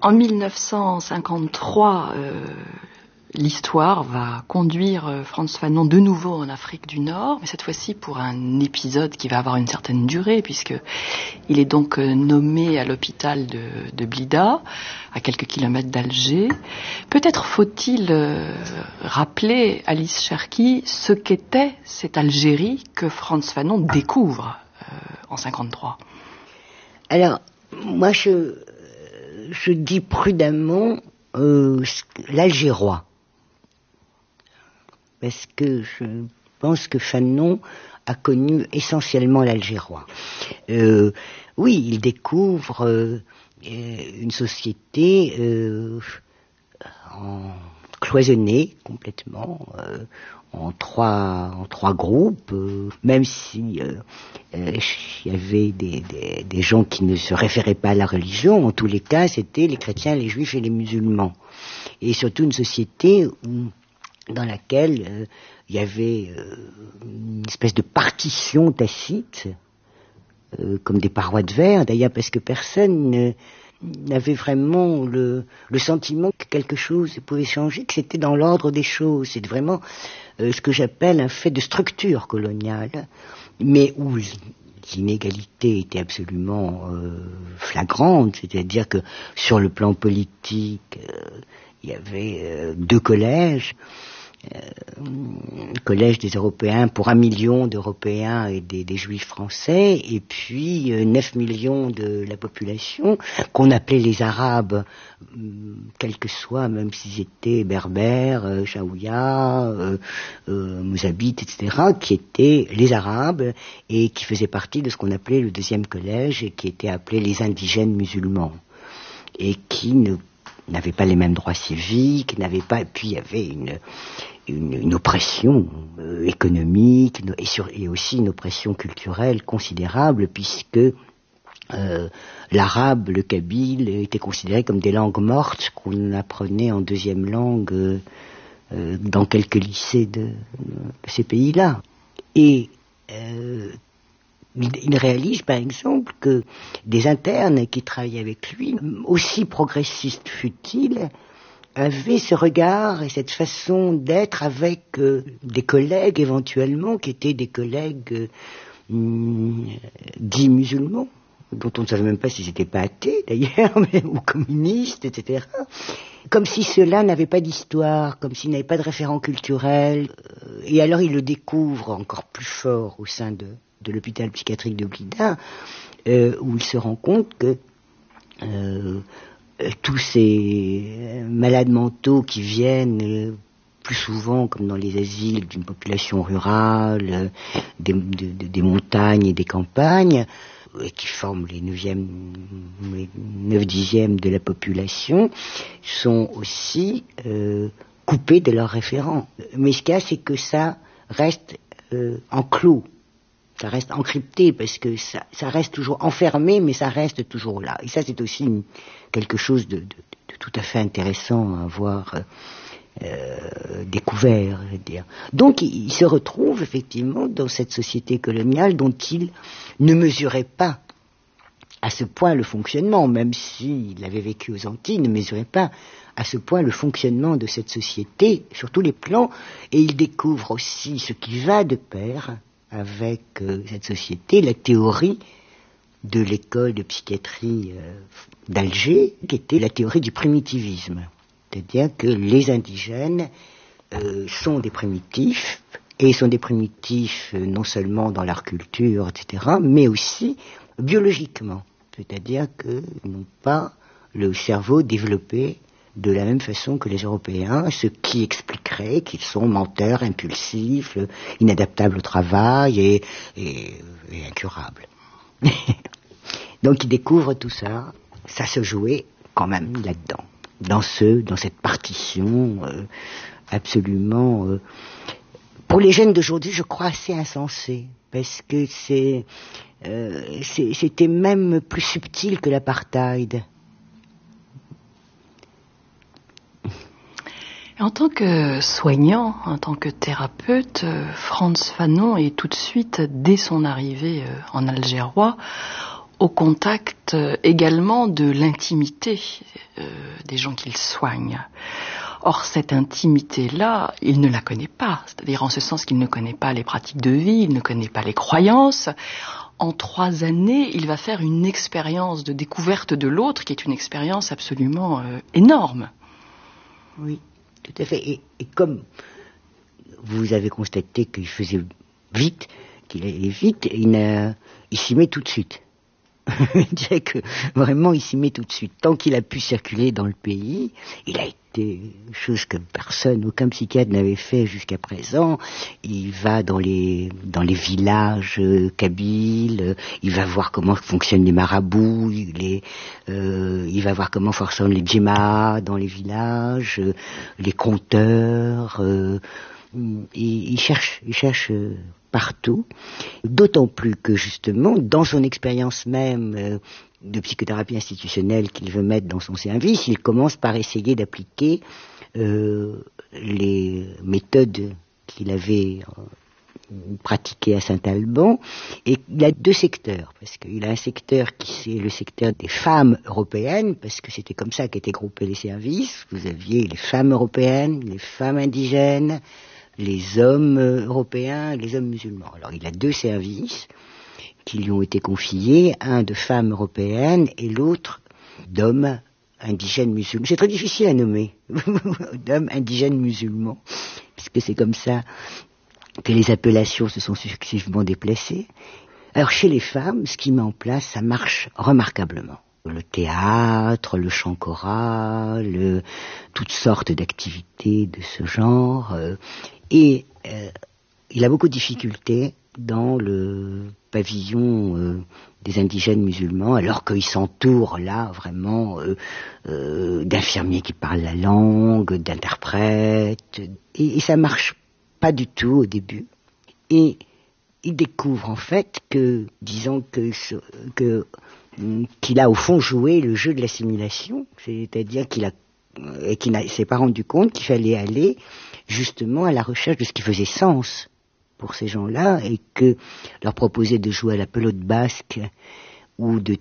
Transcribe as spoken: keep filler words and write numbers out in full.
En mille neuf cent cinquante-trois, euh, l'histoire va conduire Frantz Fanon de nouveau en Afrique du Nord, mais cette fois-ci pour un épisode qui va avoir une certaine durée, puisque il est donc nommé à l'hôpital de, de Blida, à quelques kilomètres d'Alger. Peut-être faut-il euh, rappeler, Alice Cherki, ce qu'était cette Algérie que Frantz Fanon découvre euh, en cinquante-trois. Alors, moi je... je dis prudemment euh, l'algérois. Parce que je pense que Fanon a connu essentiellement l'algérois. Euh, oui, il découvre euh, une société euh, en cloisonnée complètement, euh, en trois en trois groupes, euh, même si euh, euh, il y avait des, des, des gens qui ne se référaient pas à la religion, en tous les cas c'était les chrétiens, les juifs et les musulmans. Et surtout une société où, dans laquelle euh, il y avait euh, une espèce de partition tacite, euh, comme des parois de verre, d'ailleurs parce que personne ne n'avait vraiment le, le sentiment que quelque chose pouvait changer, que c'était dans l'ordre des choses. C'est vraiment euh, ce que j'appelle un fait de structure coloniale, mais où l'inégalité était absolument euh, flagrante, c'est-à-dire que sur le plan politique, euh, il y avait euh, deux collèges, euh, le collège des Européens pour un million d'Européens et des, des Juifs français, et puis euh, neuf millions de la population qu'on appelait les Arabes, euh, quels que soient, même s'ils étaient berbères, euh, chaouia, euh, euh, mouzabites, et cetera, qui étaient les Arabes et qui faisaient partie de ce qu'on appelait le deuxième collège et qui étaient appelés les indigènes musulmans et qui ne n'avaient pas les mêmes droits civiques, n'avaient pas, et puis il y avait une Une, une oppression euh, économique et, sur, et aussi une oppression culturelle considérable, puisque euh, l'arabe, le kabyle étaient considérés comme des langues mortes qu'on apprenait en deuxième langue euh, euh, dans quelques lycées de, de ces pays-là. Et euh, il, il réalise par exemple que des internes qui travaillaient avec lui, aussi progressistes fut-il, avait ce regard et cette façon d'être avec euh, des collègues éventuellement qui étaient des collègues euh, dits musulmans, dont on ne savait même pas s'ils n'étaient pas athées d'ailleurs, mais, ou communistes, et cetera. Comme si ceux-là n'avaient pas d'histoire, comme s'ils n'avaient pas de référent culturel. Euh, et alors il le découvre encore plus fort au sein de, de l'hôpital psychiatrique de Blida, euh, où il se rend compte que euh, tous ces malades mentaux qui viennent plus souvent, comme dans les asiles, d'une population rurale, des, de, de, des montagnes et des campagnes, et qui forment les neuvième, les neuf dixièmes de la population, sont aussi euh, coupés de leurs référents. Mais ce qu'il y a, c'est que ça reste euh, enclos. Ça reste encrypté parce que ça, ça reste toujours enfermé, mais ça reste toujours là. Et ça, c'est aussi une, quelque chose de, de, de tout à fait intéressant à avoir euh, découvert, je veux dire. Donc, il, il se retrouve effectivement dans cette société coloniale dont il ne mesurait pas à ce point le fonctionnement, même s'il avait vécu aux Antilles, il ne mesurait pas à ce point le fonctionnement de cette société sur tous les plans. Et il découvre aussi ce qui va de pair avec euh, cette société, la théorie de l'école de psychiatrie euh, d'Alger, qui était la théorie du primitivisme. C'est-à-dire que les indigènes euh, sont des primitifs, et sont des primitifs euh, non seulement dans leur culture, et cetera, mais aussi biologiquement. C'est-à-dire qu'ils n'ont pas le cerveau développé de la même façon que les Européens, ce qui expliquerait qu'ils sont menteurs, impulsifs, inadaptables au travail et, et, et incurables. Donc ils découvrent tout ça, ça se jouait quand même là-dedans, dans ce, dans cette partition euh, absolument, euh, pour les jeunes d'aujourd'hui, je crois assez insensée, parce que c'est, euh, c'est, c'était même plus subtil que l'apartheid. En tant que soignant, en tant que thérapeute, Frantz Fanon est tout de suite, dès son arrivée en Algérois, au contact également de l'intimité euh, des gens qu'il soigne. Or, cette intimité-là, il ne la connaît pas, c'est-à-dire en ce sens qu'il ne connaît pas les pratiques de vie, il ne connaît pas les croyances. En trois années, il va faire une expérience de découverte de l'autre qui est une expérience absolument euh, énorme. Oui, tout à fait. Et, et comme vous avez constaté qu'il faisait vite, qu'il allait vite, il, il s'y met tout de suite. Je dirais que vraiment il s'y met tout de suite. Tant qu'il a pu circuler dans le pays, il a été, chose que personne, aucun psychiatre n'avait fait jusqu'à présent. Il va dans les dans les villages euh, kabyles, euh, il va voir comment fonctionnent les marabouts, il, est, euh, il va voir comment fonctionnent les djemmas dans les villages, euh, les conteurs. Euh, il, il cherche, il cherche. Euh, partout, d'autant plus que justement, dans son expérience même euh, de psychothérapie institutionnelle qu'il veut mettre dans son service, il commence par essayer d'appliquer euh, les méthodes qu'il avait euh, pratiquées à Saint-Alban, et il a deux secteurs, parce qu'il a un secteur qui c'est le secteur des femmes européennes, parce que c'était comme ça qu'étaient groupés les services. Vous aviez les femmes européennes, les femmes indigènes, les hommes européens, les hommes musulmans. Alors il a deux services qui lui ont été confiés, un de femmes européennes et l'autre d'hommes indigènes musulmans. C'est très difficile à nommer, d'hommes indigènes musulmans, puisque c'est comme ça que les appellations se sont successivement déplacées. Alors chez les femmes, ce qu'il met en place, ça marche remarquablement. Le théâtre, le chant choral, le, toutes sortes d'activités de ce genre. Euh, et euh, il a beaucoup de difficultés dans le pavillon euh, des indigènes musulmans, alors qu'il s'entoure là vraiment euh, euh, d'infirmiers qui parlent la langue, d'interprètes. Et, et ça marche pas du tout au début. Et il découvre en fait que, disons que... que qu'il a au fond joué le jeu de l'assimilation, c'est-à-dire qu'il a et qu'il ne s'est pas rendu compte qu'il fallait aller justement à la recherche de ce qui faisait sens pour ces gens-là, et que leur proposer de jouer à la pelote basque ou de